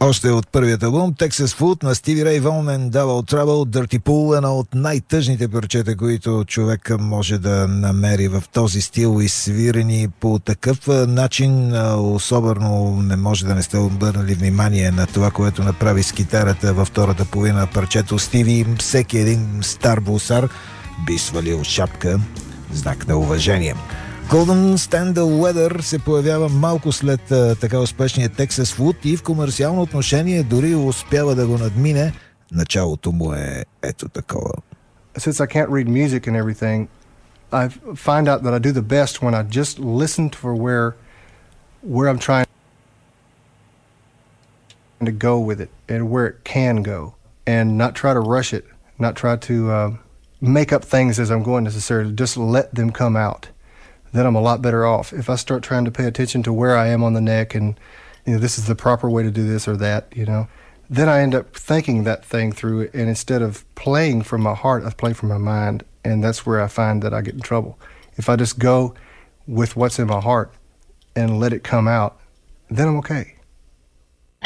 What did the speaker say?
Още от първият албум Texas Food на Стиви Рей Вон and Double Trouble, Dirty Pool, едно от най-тъжните парчета, които човек може да намери в този стил и свирени по такъв начин. Особено не може да не сте обърнали внимание на това, което направи с китарата във втората половина на парчето. Стиви, всеки един стар бусар би свалил шапка, знак на уважение. Couldn't Stand the Weather се появява малко след така успешния Texas Food и в комерциално отношение дори успява да го надмине. Началото му е ето такова. Since I can't read music and everything, I find out that I do the best when I just listen for where I'm trying to go with it and where it can go, and not try to rush it, not try to make up things as I'm going necessarily, just let them come out. Then I'm a lot better off. If I start trying to pay attention to where I am on the neck and, this is the proper way to do this or that, then I end up thinking that thing through, and instead of playing from my heart, I play from my mind, and that's where I find that I get in trouble. If I just go with what's in my heart and let it come out, then I'm okay.